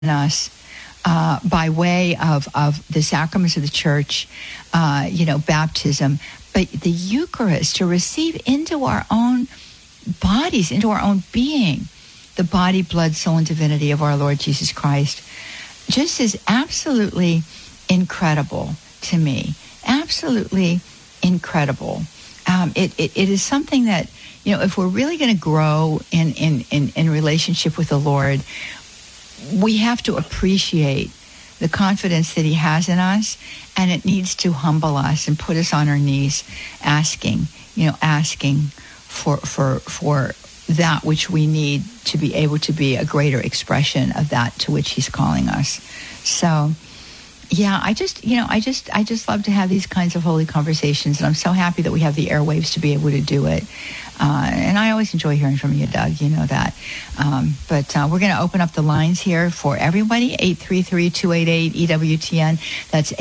us by way of the sacraments of the church, baptism, but the Eucharist, to receive into our own bodies, into our own being, the body, blood, soul, and divinity of our Lord Jesus Christ, just is absolutely incredible to me. Absolutely incredible. It is something that, if we're really going to grow in relationship with the Lord, we have to appreciate the confidence that he has in us, and it needs to humble us and put us on our knees, asking for that which we need to be able to be a greater expression of that to which he's calling us. So, yeah, I just love to have these kinds of holy conversations, and I'm so happy that we have the airwaves to be able to do it. And I always enjoy hearing from you, Doug. You know that. But we're going to open up the lines here for everybody. 833-288-EWTN. That's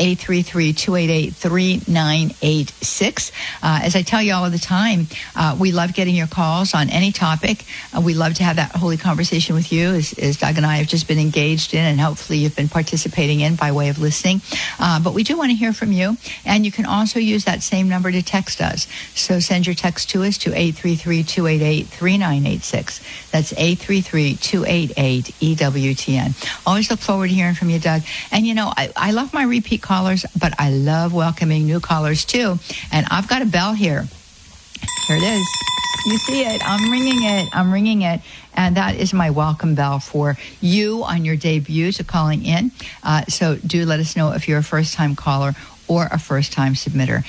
833-288-3986. As I tell you all of the time, we love getting your calls on any topic. We love to have that holy conversation with you, as Doug and I have just been engaged in, and hopefully you've been participating in by way of listening. But we do want to hear from you. And you can also use that same number to text us. So send your text to us to 833-288-3986. That's 833-288-EWTN. Always look forward to hearing from you, Doug. And, I love my repeat callers, but I love welcoming new callers, too. And I've got a bell here. Here it is. You see it. I'm ringing it. And that is my welcome bell for you on your debut to calling in. So do let us know if you're a first-time caller or a first-time submitter.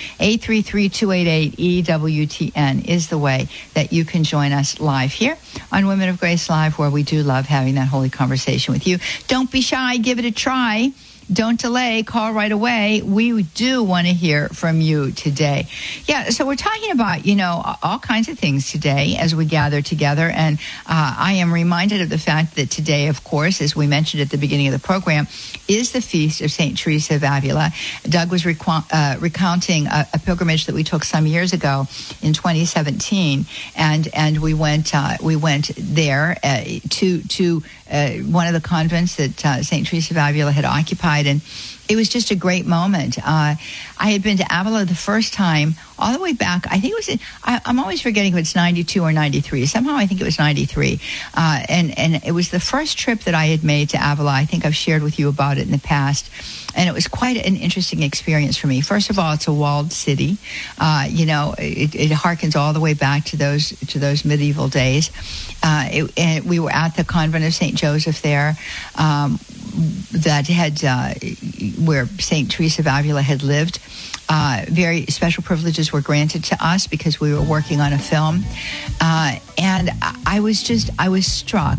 833-288-EWTN is the way that you can join us live here on Women of Grace Live, where we do love having that holy conversation with you. Don't be shy. Give it a try. Don't delay. Call right away. We do want to hear from you today. Yeah, so we're talking about, all kinds of things today as we gather together. And I am reminded of the fact that today, of course, as we mentioned at the beginning of the program, is the feast of St. Teresa of Avila. Doug was recounting a pilgrimage that we took some years ago in 2017. And we went there to one of the convents that St. Teresa of Avila had occupied, and it was just a great moment. I had been to Avila the first time all the way back. I think it was, I'm always forgetting if it's 92 or 93. Somehow I think it was 93. And it was the first trip that I had made to Avila. I think I've shared with you about it in the past. And it was quite an interesting experience for me. First of all, it's a walled city. It harkens all the way back to those medieval days. And we were at the convent of St. Joseph there, that had where St. Teresa of Avila had lived. Very special privileges were granted to us because we were working on a film. And I was struck.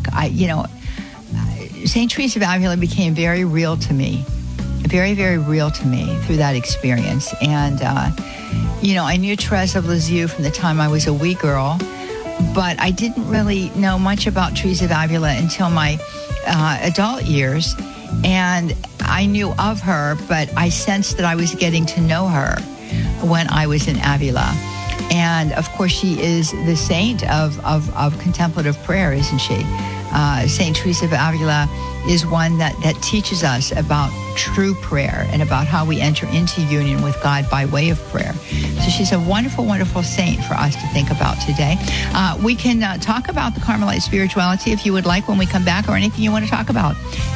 St. Teresa of Avila became very real to me. Very, very real to me through that experience. And, I knew Teresa of Lisieux from the time I was a wee girl, but I didn't really know much about Teresa of Avila until my adult years. And I knew of her, but I sensed that I was getting to know her when I was in Avila. And, of course, she is the saint of contemplative prayer, isn't she? St. Teresa of Avila is one that teaches us about true prayer and about how we enter into union with God by way of prayer. So she's a wonderful, wonderful saint for us to think about today. We can talk about the Carmelite spirituality if you would like when we come back, or anything you want to talk about.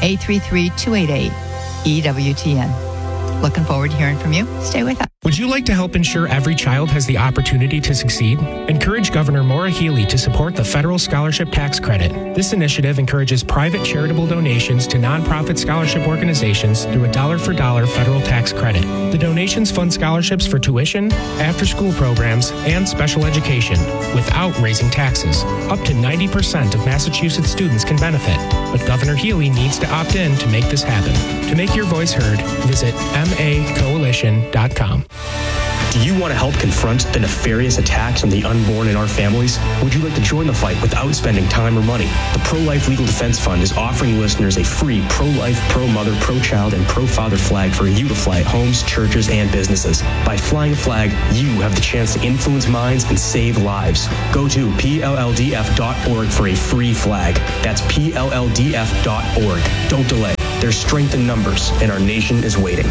833-288-EWTN. Looking forward to hearing from you. Stay with us. Would you like to help ensure every child has the opportunity to succeed? Encourage Governor Maura Healey to support the Federal Scholarship Tax Credit. This initiative encourages private charitable donations to nonprofit scholarship organizations through a dollar-for-dollar federal tax credit. The donations fund scholarships for tuition, after-school programs, and special education without raising taxes. Up to 90% of Massachusetts students can benefit, but Governor Healey needs to opt in to make this happen. To make your voice heard, visit macoalition.com. Do you want to help confront the nefarious attacks on the unborn in our families? Would you like to join the fight without spending time or money? The Pro-Life Legal Defense Fund is offering listeners a free pro-life, pro-mother, pro-child, and pro-father flag for you to fly at homes, churches, and businesses. By flying a flag, you have the chance to influence minds and save lives. Go to PLLDF.org for a free flag. That's PLLDF.org. Don't delay. There's strength in numbers, and our nation is waiting.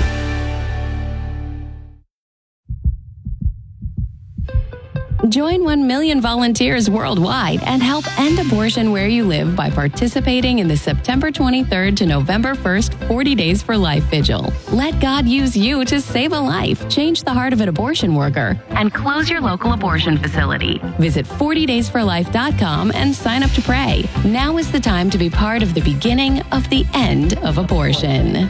Join 1 million volunteers worldwide and help end abortion where you live by participating in the September 23rd to November 1st 40 Days for Life Vigil. Let God use you to save a life, change the heart of an abortion worker, and close your local abortion facility. Visit 40daysforlife.com and sign up to pray. Now is the time to be part of the beginning of the end of abortion.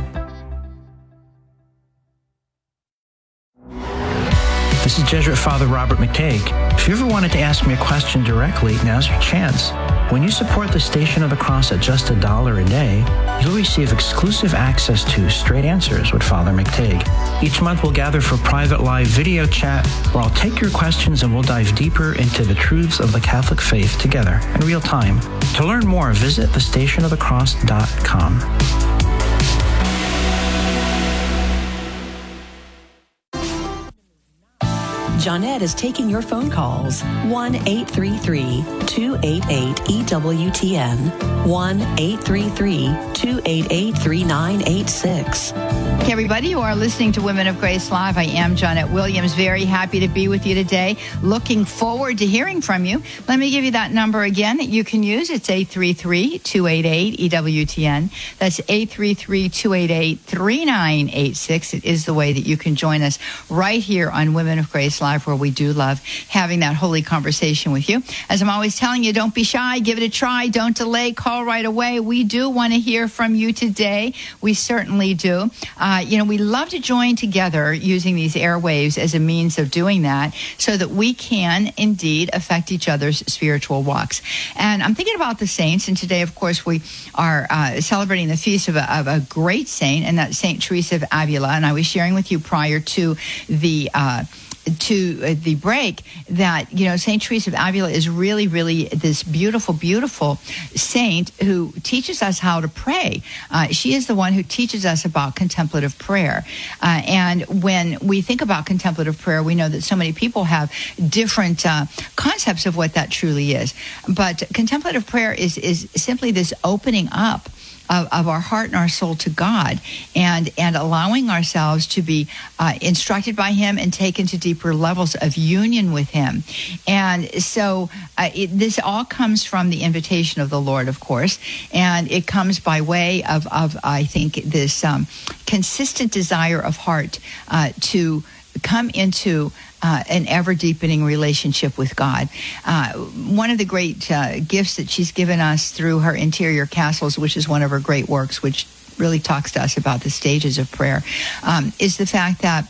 This is Jesuit Father Robert McTague. If you ever wanted to ask me a question directly, now's your chance. When you support the Station of the Cross at just $1 a day, you'll receive exclusive access to Straight Answers with Father McTague. Each month we'll gather for private live video chat where I'll take your questions and we'll dive deeper into the truths of the Catholic faith together in real time. To learn more, visit thestationofthecross.com. Johnette is taking your phone calls. 1-833-288-EWTN. 1-833-288-3986. Hey, everybody, you are listening to Women of Grace Live. I am Johnette Williams. Very happy to be with you today. Looking forward to hearing from you. Let me give you that number again that you can use. It's 833-288-EWTN. That's 833-288-3986. It is the way that you can join us right here on Women of Grace Live, where we do love having that holy conversation with you. As I'm always telling you, don't be shy. Give it a try. Don't delay. Call right away. We do want to hear from you today. We certainly do. We love to join together using these airwaves as a means of doing that so that we can indeed affect each other's spiritual walks. And I'm thinking about the saints, and today, of course, we are celebrating the feast of a great saint, and that's Saint Teresa of Avila. And I was sharing with you prior to the break that, St. Teresa of Avila is really, really this beautiful, beautiful saint who teaches us how to pray. She is the one who teaches us about contemplative prayer. And when we think about contemplative prayer, we know that so many people have different concepts of what that truly is. But contemplative prayer is simply this opening up of our heart and our soul to God, and allowing ourselves to be instructed by Him and taken to deeper levels of union with Him. And so this all comes from the invitation of the Lord, of course, and it comes by way of I think, this consistent desire of heart to come into an ever-deepening relationship with God. One of the great gifts that she's given us through her Interior Castles, which is one of her great works, which really talks to us about the stages of prayer, is the fact that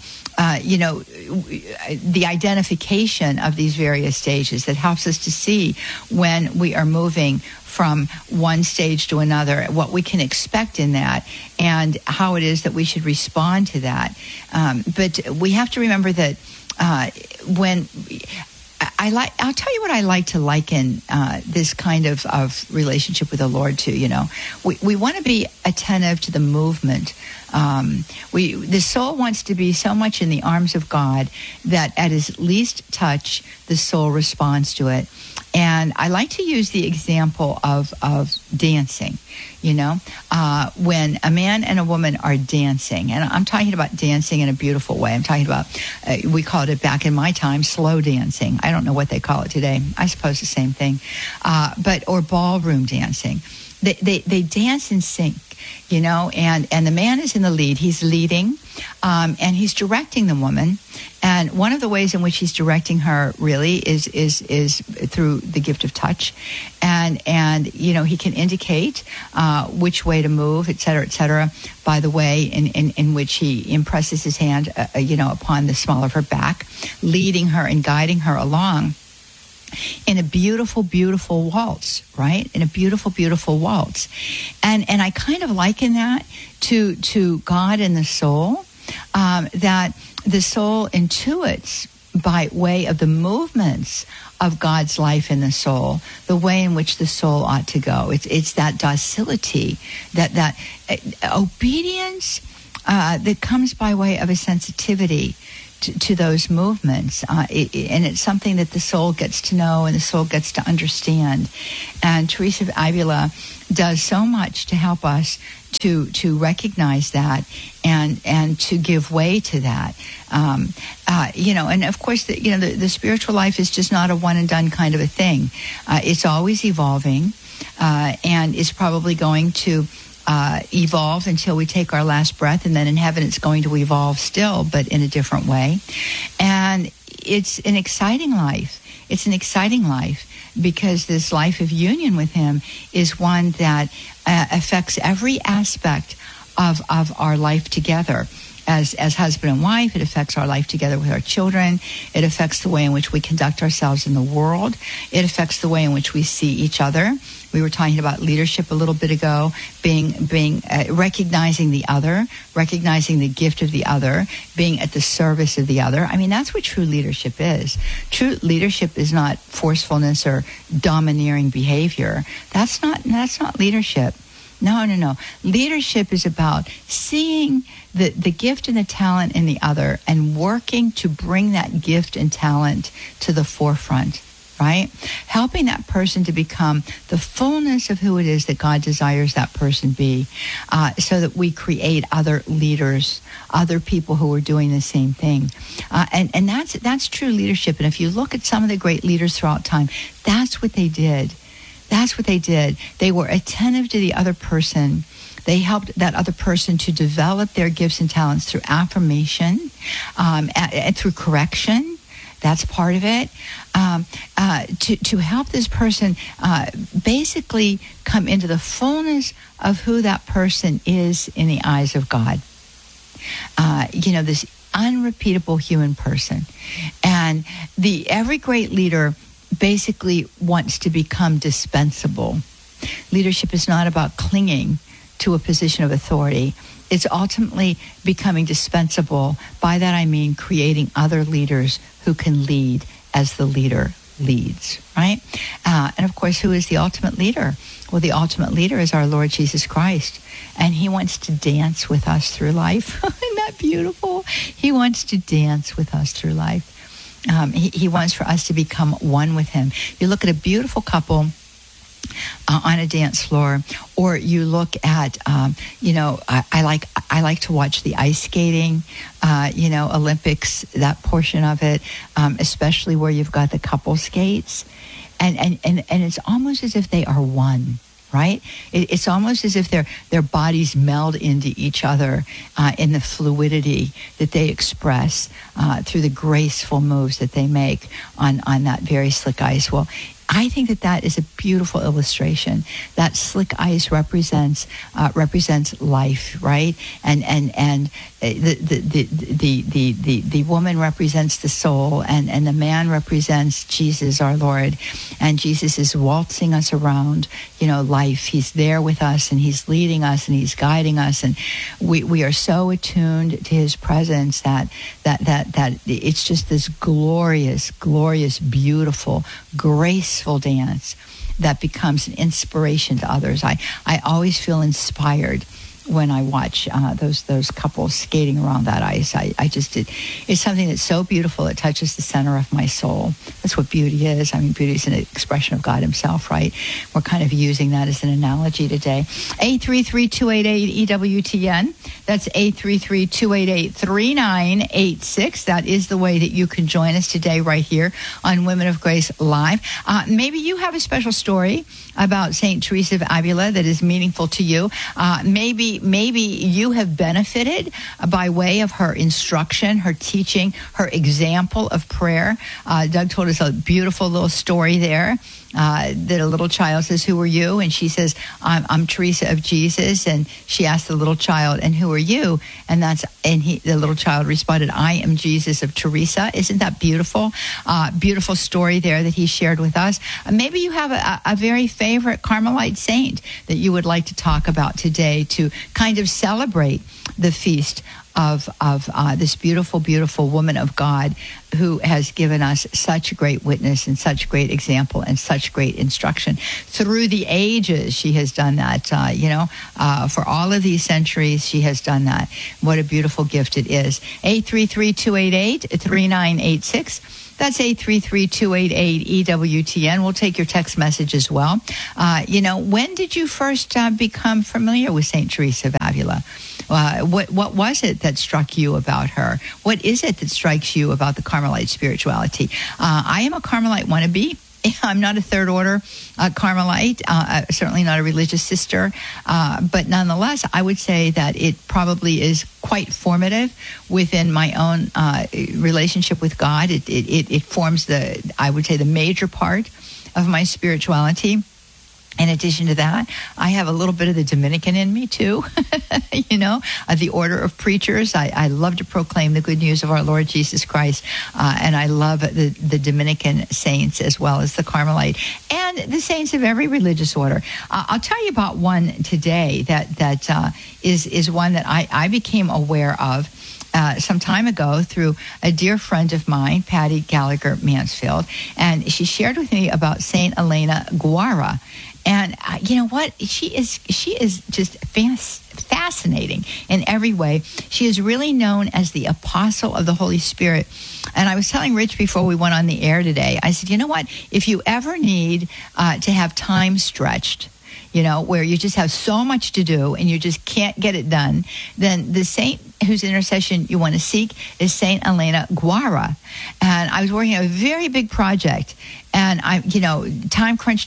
the identification of these various stages that helps us to see when we are moving from one stage to another, what we can expect in that, and how it is that we should respond to that. But we have to remember that when I'll tell you what I like to liken this kind of relationship with the Lord to. We want to be attentive to the movement. The soul wants to be so much in the arms of God that at His least touch, the soul responds to it. And I like to use the example of dancing. When a man and a woman are dancing, and I'm talking about dancing in a beautiful way. I'm talking about, we called it back in my time, slow dancing. I don't know what they call it today. I suppose the same thing. Or ballroom dancing. They dance in sync, and the man is in the lead. He's leading, and he's directing the woman. And one of the ways in which he's directing her really is through the gift of touch, and he can indicate which way to move, et cetera, by the way in which he impresses his hand, upon the small of her back, leading her and guiding her along in a beautiful, beautiful waltz, right? In a beautiful, beautiful waltz. And I kind of liken that to God and the soul. that the soul intuits by way of the movements of God's life in the soul, the way in which the soul ought to go. It's that docility, that obedience that comes by way of a sensitivity to those movements. And it's something that the soul gets to know and the soul gets to understand. And Teresa of Avila does so much to help us to recognize that and to give way to that. And of course, the spiritual life is just not a one and done kind of a thing. It's always evolving, and it's probably going to evolve until we take our last breath, and then in heaven it's going to evolve still, but in a different way. And it's an exciting life. It's an exciting life because this life of union with Him is one that affects every aspect of our life together. As husband and wife, it affects our life together with our children. It affects the way in which we conduct ourselves in the world. It affects the way in which we see each other. We were talking about leadership a little bit ago, being recognizing the other, recognizing the gift of the other, being at the service of the other. I mean, that's what true leadership is. True leadership is not forcefulness or domineering behavior. That's not leadership. No. Leadership is about seeing the gift and the talent in the other and working to bring that gift and talent to the forefront, right? Helping that person to become the fullness of who it is that God desires that person be, so that we create other leaders, other people who are doing the same thing. And that's true leadership. And if you look at some of the great leaders throughout time, that's what they did. That's what they did. They were attentive to the other person. They helped that other person to develop their gifts and talents through affirmation, and through correction. That's part of it. To help this person basically come into the fullness of who that person is in the eyes of God. This unrepeatable human person. And every great leader basically wants to become dispensable. Leadership is not about clinging to a position of authority. It's ultimately becoming dispensable. By that I mean creating other leaders who can lead as the leader leads, right? And of course, who is the ultimate leader? Well, the ultimate leader is our Lord Jesus Christ. And He wants to dance with us through life. Isn't that beautiful? He wants to dance with us through life. He wants for us to become one with Him. You look at a beautiful couple on a dance floor, or you look at, I like to watch the ice skating, Olympics, that portion of it, especially where you've got the couple skates, and it's almost as if they are one. Right? It's almost as if their bodies meld into each other in the fluidity that they express through the graceful moves that they make on that very slick ice. Well, I think that is a beautiful illustration. That slick ice represents life, right? And the woman represents the soul, and the man represents Jesus, our Lord. And Jesus is waltzing us around, life. He's there with us, and He's leading us, and He's guiding us, and we are so attuned to His presence that it's just this glorious, beautiful, graceful dance that becomes an inspiration to others. I always feel inspired when I watch those couples skating around that ice. It's something that's so beautiful. It touches the center of my soul. That's what beauty is. I mean, beauty is an expression of God Himself, right? We're kind of using that as an analogy today. 833-288-EWTN. That's 833-288-3986. That is the way that you can join us today right here on Women of Grace Live. Maybe you have a special story about St. Teresa of Avila that is meaningful to you. Maybe you have benefited by way of her instruction, her teaching, her example of prayer. Doug told us a beautiful little story there. That a little child says, "Who are you?" And she says, I'm Teresa of Jesus. And she asked the little child, "And who are you?" And the little child responded, "I am Jesus of Teresa." Isn't that beautiful? Beautiful story there that he shared with us. Maybe you have a very favorite Carmelite saint that you would like to talk about today to kind of celebrate the feast of this beautiful, beautiful woman of God who has given us such great witness and such great example and such great instruction. Through the ages, she has done that, for all of these centuries, she has done that. What a beautiful gift it is. 833-288-3986. That's 833-288-EWTN. We'll take your text message as well. When did you first become familiar with St. Teresa of Avila? What was it that struck you about her? What is it that strikes you about the Carmelite spirituality? I am a Carmelite wannabe. I'm not a third order Carmelite, certainly not a religious sister, but nonetheless, I would say that it probably is quite formative within my own relationship with God. It forms the major part of my spirituality. In addition to that, I have a little bit of the Dominican in me, too. The order of preachers. I love to proclaim the good news of our Lord Jesus Christ. And I love the Dominican saints as well as the Carmelite and the saints of every religious order. I'll tell you about one today that is one that I became aware of some time ago through a dear friend of mine, Patty Gallagher Mansfield. And she shared with me about St. Elena Guara. And you know what? She is just fascinating in every way. She is really known as the apostle of the Holy Spirit. And I was telling Rich before we went on the air today, I said, you know what? If you ever need to have time stretched, where you just have so much to do and you just can't get it done, then the saint whose intercession you want to seek is St. Elena Guara. And I was working on a very big project. And time crunch,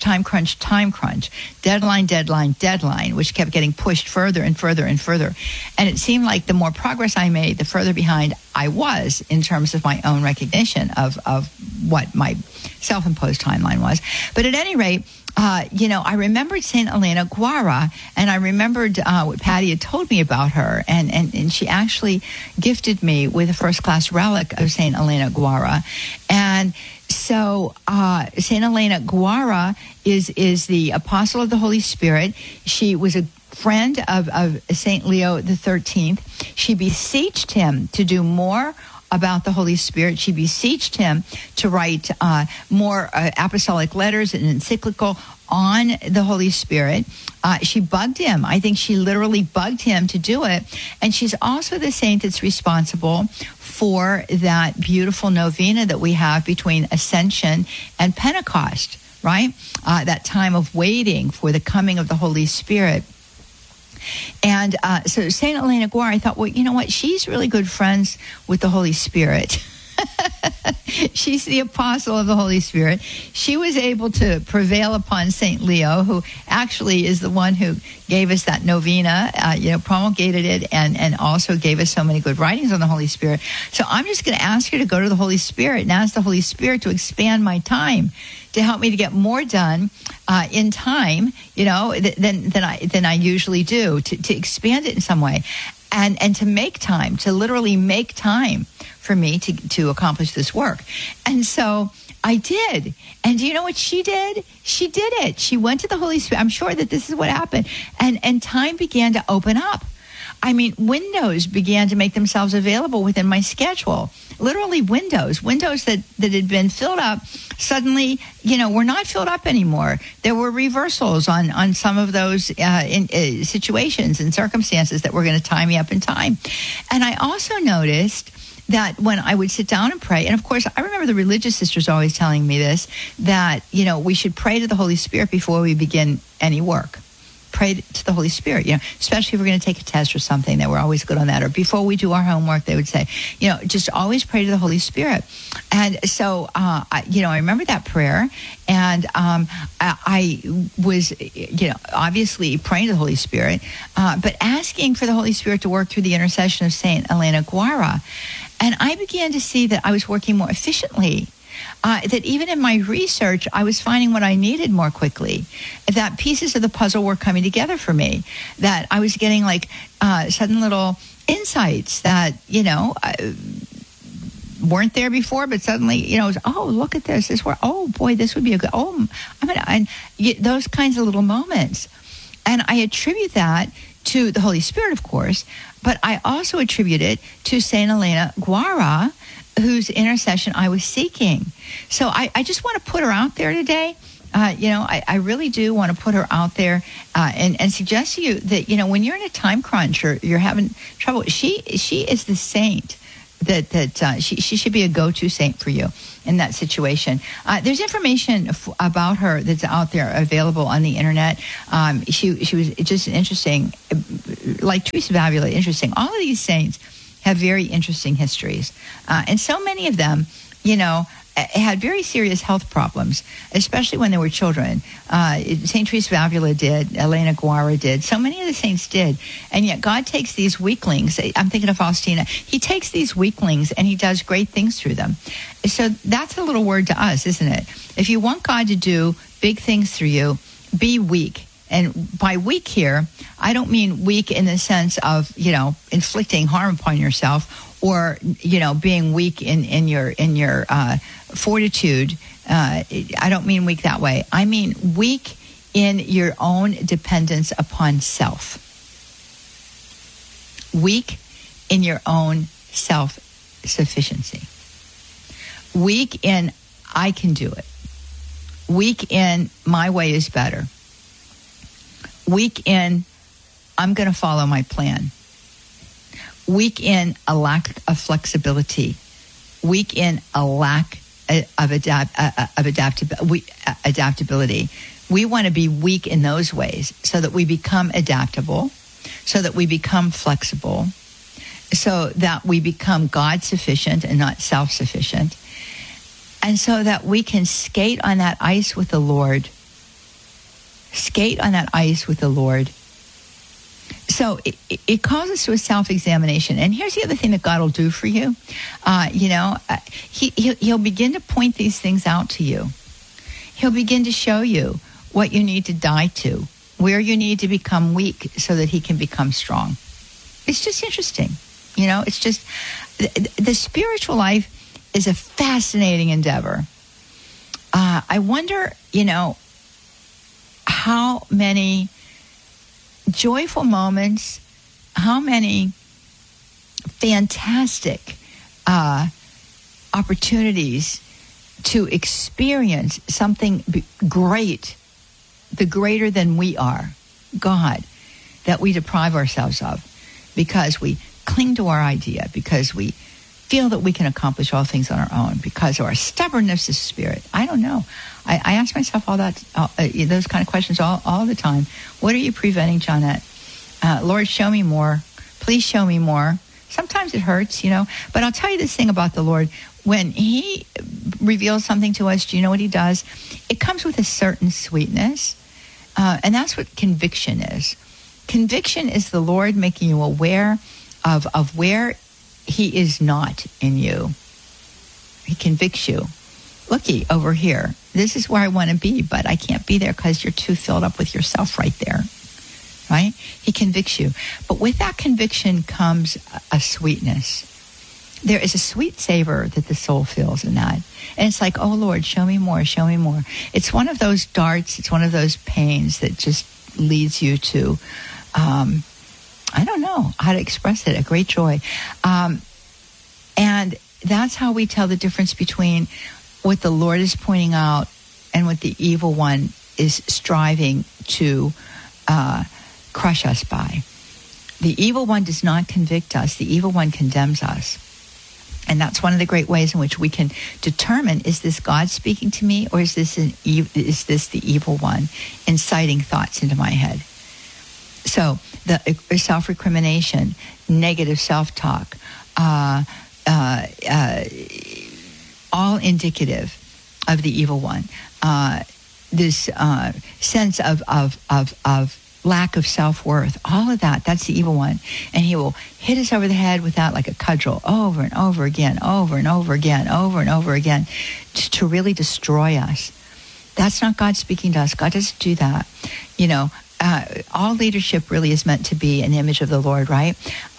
deadline, which kept getting pushed further and further and further. And it seemed like the more progress I made, the further behind I was in terms of my own recognition of what my self-imposed timeline was. But at any rate, I remembered St. Elena Guara, and I remembered what Patty had told me about her, and she actually gifted me with a first-class relic of St. Elena Guara. And so St. Elena Guara is the apostle of the Holy Spirit. She was a friend of St. Leo XIII. She beseeched him to do more about the Holy Spirit. She beseeched him to write more apostolic letters and encyclical on the Holy Spirit. She bugged him. I think she literally bugged him to do it. And she's also the saint that's responsible for that beautiful novena that we have between Ascension and Pentecost, right? That time of waiting for the coming of the Holy Spirit. And so St. Elena Guara, I thought, well, you know what? She's really good friends with the Holy Spirit. She's the apostle of the Holy Spirit. She was able to prevail upon St. Leo, who actually is the one who gave us that novena, promulgated it, and also gave us so many good writings on the Holy Spirit. So I'm just going to ask her to go to the Holy Spirit and ask the Holy Spirit to expand my time, to help me to get more done in time, than I usually do, to expand it in some way, and to make time, to literally make time for me to accomplish this work. And so I did. And do you know what she did? She did it. She went to the Holy Spirit. I'm sure that this is what happened. And time began to open up. I mean, windows began to make themselves available within my schedule. Literally windows that had been filled up suddenly, were not filled up anymore. There were reversals on some of those situations and circumstances that were going to tie me up in time. And I also noticed that when I would sit down and pray, and of course, I remember the religious sisters always telling me this, that, we should pray to the Holy Spirit before we begin any work. Pray to the Holy Spirit, especially if we're going to take a test or something. They were always good on that. Or before we do our homework, they would say, just always pray to the Holy Spirit. And so, I remember that prayer, and I was, obviously praying to the Holy Spirit, but asking for the Holy Spirit to work through the intercession of St. Elena Guara. And I began to see that I was working more efficiently. That even in my research, I was finding what I needed more quickly, that pieces of the puzzle were coming together for me, that I was getting sudden little insights that, weren't there before, but suddenly, it was, oh, look at this. This would be a good, those kinds of little moments. And I attribute that to the Holy Spirit, of course, but I also attribute it to Saint Elena Guara, whose intercession I was seeking. So I just want to put her out there today. I really do want to put her out there and suggest to you that, when you're in a time crunch or you're having trouble, she is the saint that she should be a go-to saint for you in that situation. There's information about her that's out there available on the internet. She was just interesting, like Teresa of Avila, interesting. All of these saints have very interesting histories. And so many of them, had very serious health problems, especially when they were children. St. Teresa of Avila did, Elena Guara did, so many of the saints did. And yet God takes these weaklings, I'm thinking of Faustina, he takes these weaklings and he does great things through them. So that's a little word to us, isn't it? If you want God to do big things through you, be weak. And by weak here, I don't mean weak in the sense of, inflicting harm upon yourself or, being weak in your fortitude. I don't mean weak that way. I mean weak in your own dependence upon self. Weak in your own self-sufficiency. Weak in, I can do it. Weak in, my way is better. Weak in, I'm going to follow my plan. Weak in a lack of flexibility. Weak in a lack of adaptability. We want to be weak in those ways so that we become adaptable, so that we become flexible, so that we become God-sufficient and not self-sufficient, and so that we can skate on that ice with the Lord. Skate on that ice with the Lord. So it calls us to a self-examination. And here's the other thing that God will do for you. He'll begin to point these things out to you. He'll begin to show you what you need to die to, where you need to become weak so that he can become strong. It's just interesting. It's just, the spiritual life is a fascinating endeavor. I wonder, how many joyful moments, how many fantastic opportunities to experience something great, the greater than we are, God, that we deprive ourselves of because we cling to our idea, because we feel that we can accomplish all things on our own, because of our stubbornness of spirit. I don't know. I ask myself those kind of questions all the time. What are you preventing, Johnette? Lord, show me more. Please show me more. Sometimes it hurts, But I'll tell you this thing about the Lord. When he reveals something to us, do you know what he does? It comes with a certain sweetness. And that's what conviction is. Conviction is the Lord making you aware of where he is not in you. He convicts you. Looky over here. This is where I want to be, but I can't be there because you're too filled up with yourself right there. Right? He convicts you. But with that conviction comes a sweetness. There is a sweet savor that the soul feels in that. And it's like, oh, Lord, show me more, show me more. It's one of those darts. It's one of those pains that just leads you to, I don't know how to express it, a great joy. And that's how we tell the difference between what the Lord is pointing out and what the evil one is striving to crush us by. The evil one does not convict us. The evil one condemns us. And that's one of the great ways in which we can determine, is this God speaking to me, or is this the evil one inciting thoughts into my head? So the self-recrimination, negative self-talk, all indicative of the evil one. This sense of lack of self-worth, all of that, that's the evil one. And he will hit us over the head with that like a cudgel over and over again, over and over again, over and over again, to really destroy us. That's not God speaking to us. God doesn't do that. All leadership really is meant to be an image of the Lord, right?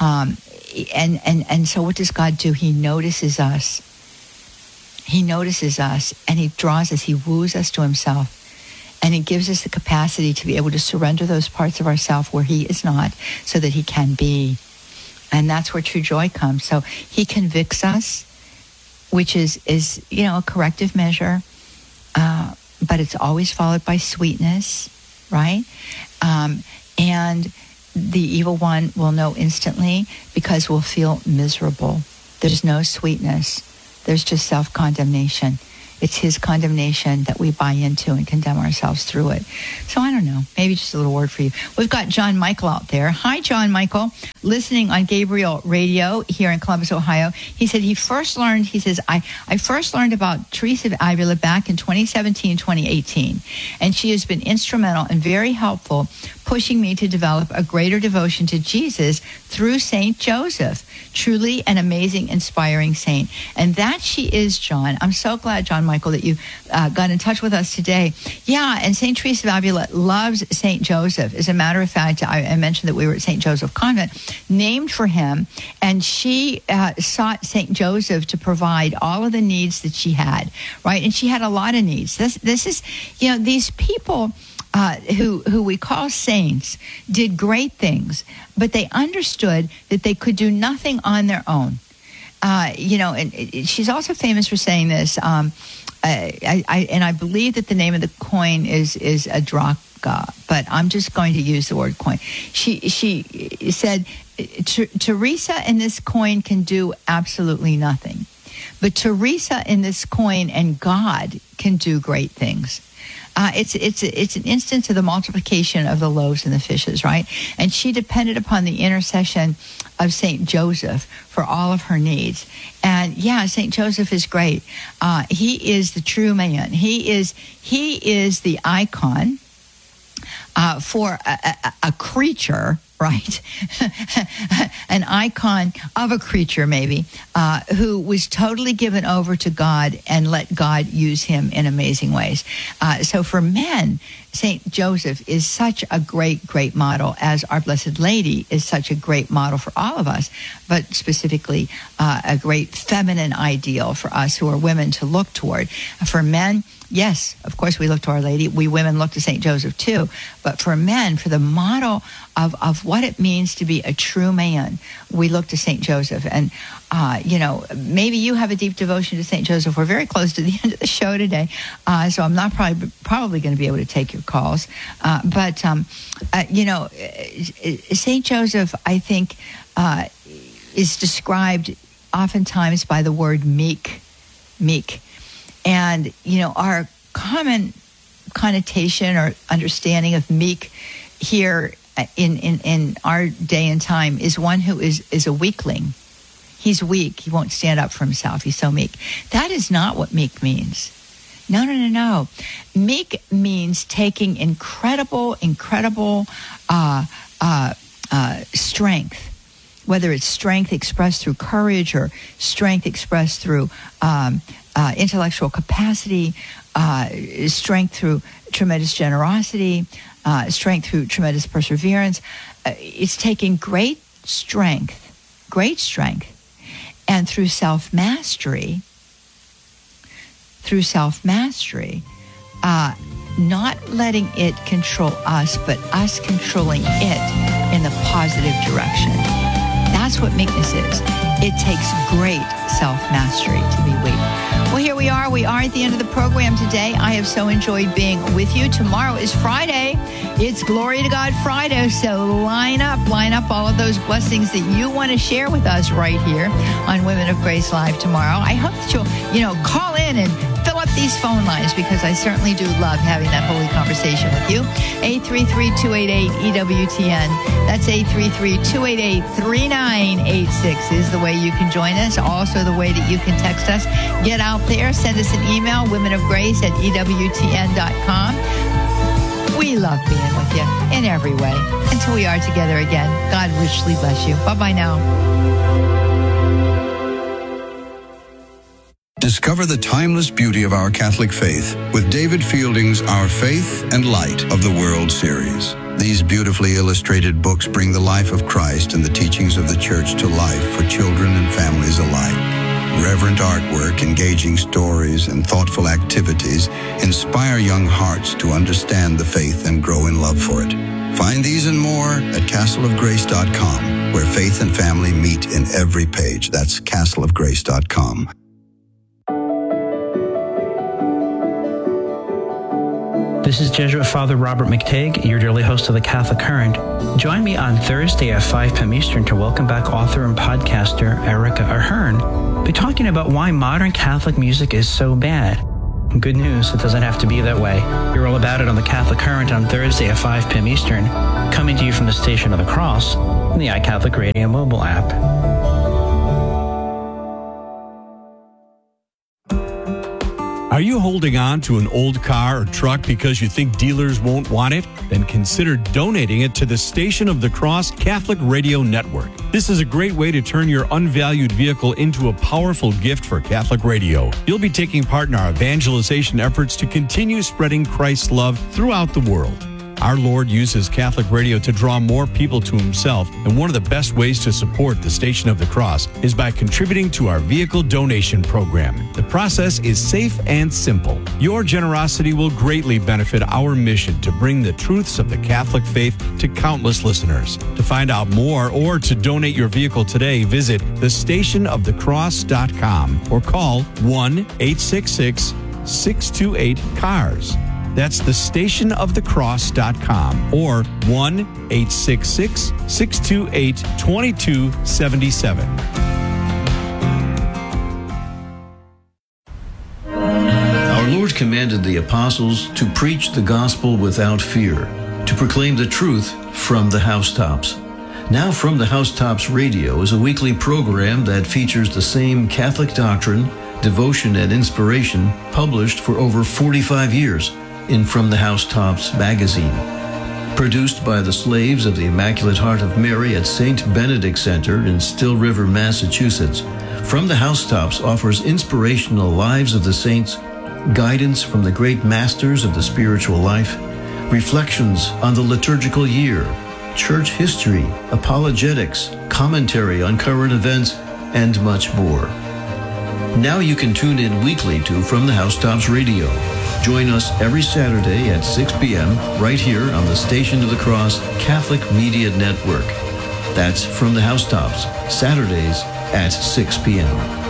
And so what does God do? He notices us. He notices us, and he draws us, he woos us to himself. And it gives us the capacity to be able to surrender those parts of ourself where he is not, so that he can be. And that's where true joy comes. So he convicts us, which is a corrective measure, but it's always followed by sweetness, right? And the evil one will know instantly, because we'll feel miserable. There's no sweetness. There's just self-condemnation. It's his condemnation that we buy into and condemn ourselves through it. So I don't know, maybe just a little word for you. We've got John Michael out there. Hi, John Michael, listening on Gabriel Radio here in Columbus, Ohio. He said I first learned about Teresa of Avila back in 2017, 2018. And she has been instrumental and very helpful, pushing me to develop a greater devotion to Jesus through St. Joseph. Truly an amazing, inspiring saint. And that she is, John. I'm so glad, John Michael, that you got in touch with us today. Yeah, and St. Teresa of Avila loves St. Joseph. As a matter of fact, I mentioned that we were at St. Joseph Convent, named for him, and she sought St. Joseph to provide all of the needs that she had, right? And she had a lot of needs. This is, these people who we call saints did great things, but they understood that they could do nothing on their own. And she's also famous for saying this. I believe that the name of the coin is a drachma, but I'm just going to use the word coin. She said, Teresa in this coin can do absolutely nothing, but Teresa in this coin and God can do great things. It's an instance of the multiplication of the loaves and the fishes, right? And she depended upon the intercession of St. Joseph for all of her needs. And yeah, St. Joseph is great. He is the true man. He is the icon for a creature, right? An icon of a creature, maybe, who was totally given over to God and let God use him in amazing ways. So for men, St. Joseph is such a great, great model, as Our Blessed Lady is such a great model for all of us, but specifically a great feminine ideal for us who are women to look toward. For men, yes, of course we look to Our Lady. We women look to St. Joseph too. But for men, for the model of what it means to be a true man, we look to St. Joseph. And, maybe you have a deep devotion to St. Joseph. We're very close to the end of the show today, so I'm not probably going to be able to take your calls. But St. Joseph, I think, is described oftentimes by the word meek. And, our common connotation or understanding of meek here in our day and time is one who is a weakling. He's weak. He won't stand up for himself. He's so meek. That is not what meek means. No. Meek means taking incredible strength, whether it's strength expressed through courage or strength expressed through intellectual capacity, strength through tremendous generosity, strength through tremendous perseverance. It's taking great strength, and through self-mastery, not letting it control us, but us controlling it in the positive direction. That's what meekness is. It takes great self-mastery to be weak. Well, here we are. We are at the end of the program today. I have so enjoyed being with you. Tomorrow is Friday. It's Glory to God Friday. So line up all of those blessings that you want to share with us right here on Women of Grace Live tomorrow. I hope that you'll, call in and fill up these phone lines, because I certainly do love having that holy conversation with you. 833-288-EWTN. That's 833-288-3986 is the way you can join us. Also the way that you can text us. Get out there. Send us an email, womenofgrace@EWTN.com. We love being with you in every way. Until we are together again, God richly bless you. Bye-bye now. Discover the timeless beauty of our Catholic faith with David Fielding's Our Faith and Light of the World series. These beautifully illustrated books bring the life of Christ and the teachings of the Church to life for children and families alike. Reverent artwork, engaging stories, and thoughtful activities inspire young hearts to understand the faith and grow in love for it. Find these and more at castleofgrace.com, where faith and family meet in every page. That's castleofgrace.com. This is Jesuit Father Robert McTague, your dearly host of the Catholic Current. Join me on Thursday at 5 p.m. Eastern to welcome back author and podcaster Erica Ahern. We'll be talking about why modern Catholic music is so bad. Good news, it doesn't have to be that way. Hear all about it on the Catholic Current on Thursday at 5 p.m. Eastern, coming to you from the Station of the Cross and the iCatholic Radio mobile app. Are you holding on to an old car or truck because you think dealers won't want it? Then consider donating it to the Station of the Cross Catholic Radio Network. This is a great way to turn your unvalued vehicle into a powerful gift for Catholic radio. You'll be taking part in our evangelization efforts to continue spreading Christ's love throughout the world. Our Lord uses Catholic radio to draw more people to himself, and one of the best ways to support the Station of the Cross is by contributing to our vehicle donation program. The process is safe and simple. Your generosity will greatly benefit our mission to bring the truths of the Catholic faith to countless listeners. To find out more or to donate your vehicle today, visit thestationofthecross.com or call 1-866-628-CARS. That's thestationofthecross.com or 1-866-628-2277. Our Lord commanded the apostles to preach the gospel without fear, to proclaim the truth from the housetops. Now From the Housetops Radio is a weekly program that features the same Catholic doctrine, devotion, and inspiration published for over 45 years in From the Housetops magazine. Produced by the slaves of the Immaculate Heart of Mary at St. Benedict Center in Still River, Massachusetts, From the Housetops offers inspirational lives of the saints, guidance from the great masters of the spiritual life, reflections on the liturgical year, church history, apologetics, commentary on current events, and much more. Now you can tune in weekly to From the Housetops Radio. Join us every Saturday at 6 p.m. right here on the Station of the Cross Catholic Media Network. That's From the Housetops, Saturdays at 6 p.m.